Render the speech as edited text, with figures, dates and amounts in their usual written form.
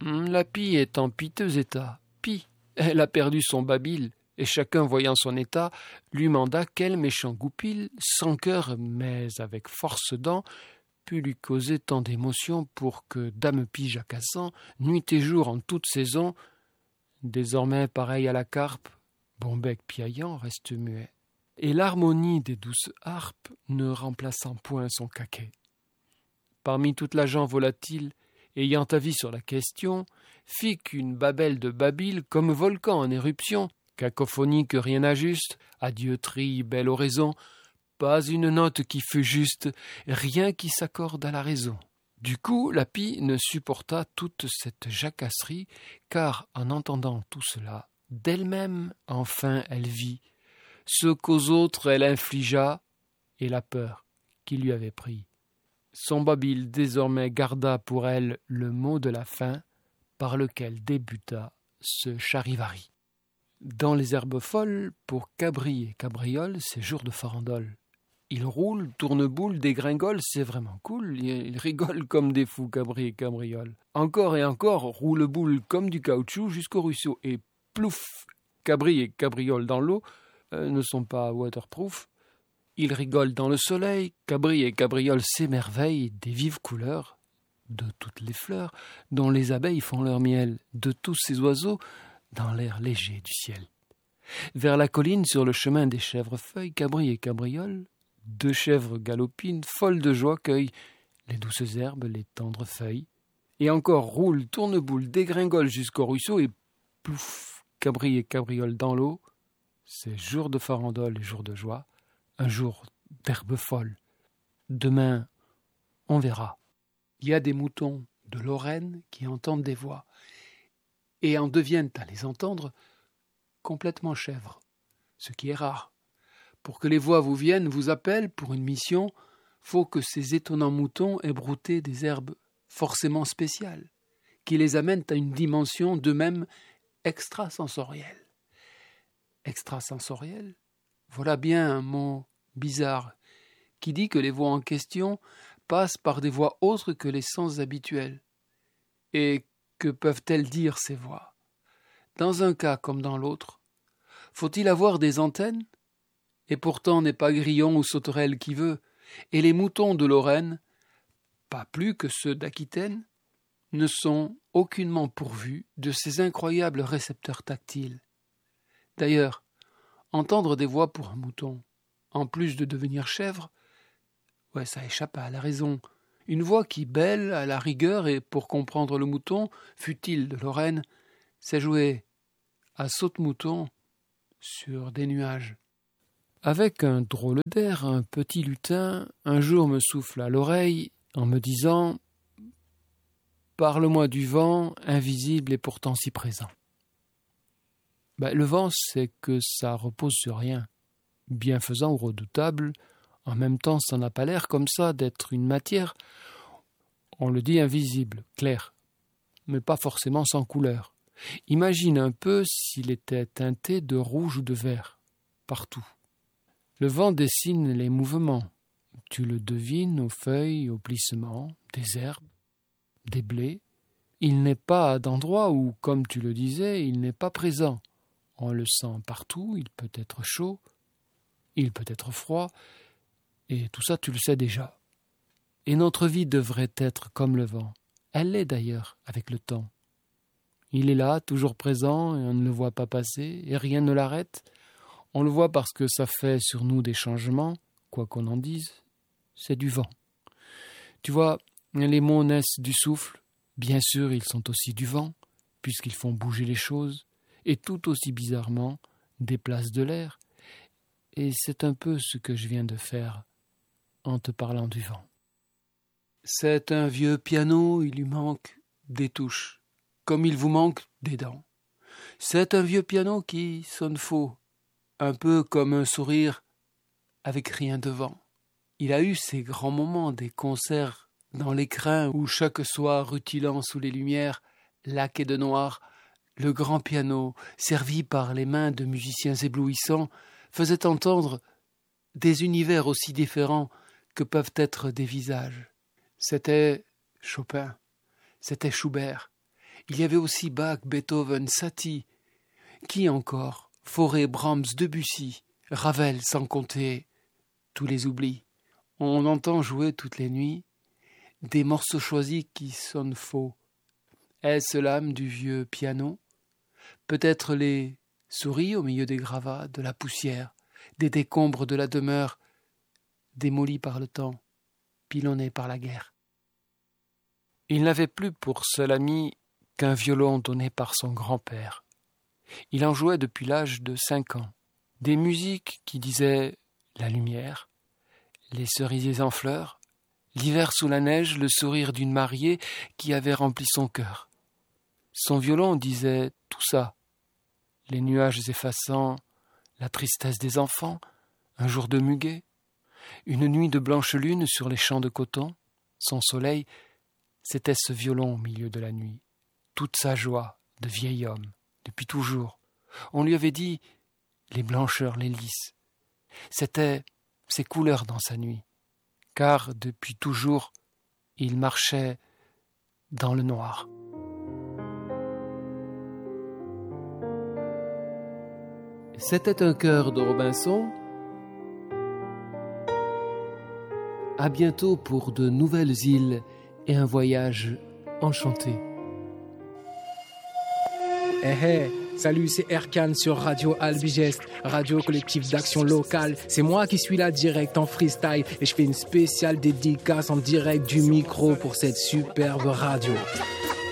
La pie est en piteux état. Pie, elle a perdu son babil, et chacun voyant son état, lui manda quel méchant goupil, sans cœur, mais avec force dents, put lui causer tant d'émotions pour que Dame Pie jacassant, nuit et jour en toute saison, désormais pareil à la carpe, bon bec piaillant reste muet, et l'harmonie des douces harpes ne remplaçant point son caquet. Parmi toute la gent volatile, ayant avis sur la question, fit qu'une babelle de Babyle, comme volcan en éruption, cacophonie que rien n'ajuste, adieuterie, belle oraison, pas une note qui fût juste, rien qui s'accorde à la raison. Du coup, la pie ne supporta toute cette jacasserie, car, en entendant tout cela, d'elle-même, enfin, elle vit ce qu'aux autres elle infligea, et la peur qui lui avait pris. Son babil désormais garda pour elle le mot de la fin, par lequel débuta ce charivari. Dans les herbes folles, pour cabri et cabriole, c'est jour de farandole. Ils roulent, tournent-boule, dégringolent, c'est vraiment cool. Ils rigolent comme des fous, cabri et cabriole. Encore et encore, roule-boule comme du caoutchouc jusqu'au ruisseau. Et plouf, cabri et cabriole dans l'eau ne sont pas waterproof. Ils rigolent dans le soleil, cabri et cabriole s'émerveillent des vives couleurs, de toutes les fleurs, dont les abeilles font leur miel, de tous ces oiseaux, dans l'air léger du ciel. Vers la colline, sur le chemin des chèvrefeuilles, cabri et cabriole, deux chèvres galopines, folles de joie, cueillent les douces herbes, les tendres feuilles, et encore roulent, tournent-boule, dégringolent jusqu'au ruisseau, et plouf, cabri et cabriole dans l'eau. C'est jour de farandole et jour de joie, un jour d'herbe folle. Demain, on verra. Il y a des moutons de Lorraine qui entendent des voix, et en deviennent à les entendre complètement chèvres, ce qui est rare. Pour que les voix vous viennent, vous appellent pour une mission, faut que ces étonnants moutons aient brouté des herbes forcément spéciales, qui les amènent à une dimension d'eux-mêmes extrasensorielle. Extrasensorielle, voilà bien un mot bizarre, qui dit que les voix en question passent par des voies autres que les sens habituels. Et que peuvent-elles dire ces voix? Dans un cas comme dans l'autre, faut-il avoir des antennes? Et pourtant n'est pas grillon ou sauterelle qui veut, et les moutons de Lorraine, pas plus que ceux d'Aquitaine, ne sont aucunement pourvus de ces incroyables récepteurs tactiles. D'ailleurs, entendre des voix pour un mouton, en plus de devenir chèvre, ça échappe à la raison. Une voix qui bêle à la rigueur, et pour comprendre le mouton, fût-il de Lorraine, c'est jouer à saute-mouton sur des nuages. Avec un drôle d'air, un petit lutin, un jour me souffle à l'oreille en me disant « Parle-moi du vent, invisible et pourtant si présent. » Le vent, c'est que ça repose sur rien. Bienfaisant ou redoutable, en même temps, ça n'a pas l'air comme ça d'être une matière. On le dit invisible, clair, mais pas forcément sans couleur. Imagine un peu s'il était teinté de rouge ou de vert, partout. Le vent dessine les mouvements. Tu le devines aux feuilles, aux plissements, des herbes, des blés. Il n'est pas d'endroit où, comme tu le disais, il n'est pas présent. On le sent partout, il peut être chaud, il peut être froid, et tout ça tu le sais déjà. Et notre vie devrait être comme le vent. Elle l'est d'ailleurs avec le temps. Il est là, toujours présent, et on ne le voit pas passer, et rien ne l'arrête. On le voit parce que ça fait sur nous des changements, quoi qu'on en dise, c'est du vent. Tu vois, les mots naissent du souffle, bien sûr ils sont aussi du vent, puisqu'ils font bouger les choses, et tout aussi bizarrement déplacent de l'air. Et c'est un peu ce que je viens de faire en te parlant du vent. C'est un vieux piano, il lui manque des touches, comme il vous manque des dents. C'est un vieux piano qui sonne faux, un peu comme un sourire avec rien devant. Il a eu ces grands moments, des concerts dans l'écrin où chaque soir, rutilant sous les lumières, laqué de noir, le grand piano, servi par les mains de musiciens éblouissants, faisait entendre des univers aussi différents que peuvent être des visages. C'était Chopin, c'était Schubert, Il y avait aussi Bach, Beethoven, Satie. Qui encore? Fauré, Brahms, Debussy, Ravel, sans compter tous les oublis. On entend jouer toutes les nuits des morceaux choisis qui sonnent faux. Est-ce l'âme du vieux piano? Peut-être les souris au milieu des gravats, de la poussière, des décombres de la demeure, démolie par le temps, pilonnée par la guerre. Il n'avait plus pour seul ami qu'un violon donné par son grand-père. Il en jouait depuis l'âge de 5 ans. Des musiques qui disaient la lumière, les cerisiers en fleurs, l'hiver sous la neige, le sourire d'une mariée qui avait rempli son cœur. Son violon disait tout ça, les nuages effaçant la tristesse des enfants, un jour de muguet, une nuit de blanche lune sur les champs de coton. Son soleil, c'était ce violon au milieu de la nuit, toute sa joie de vieil homme, depuis toujours. On lui avait dit les blancheurs, les lys. C'était ses couleurs dans sa nuit, car depuis toujours, il marchait dans le noir. C'était un chœur de Robinson. À bientôt pour de nouvelles îles et un voyage enchanté. Salut, c'est Erkan sur Radio Albigest, radio collectif d'action locale. C'est moi qui suis là direct en freestyle et je fais une spéciale dédicace en direct du micro pour cette superbe radio.